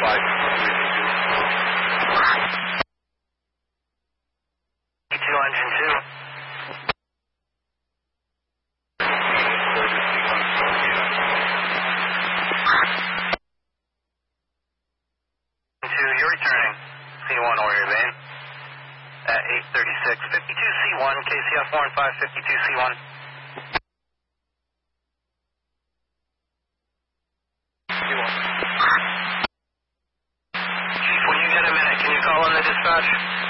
engine 2. You're returning C1 Warrior Vane at 8:36, 52C1, KCF 45, 52C1. Chief, when you get a minute, can you call in the dispatch?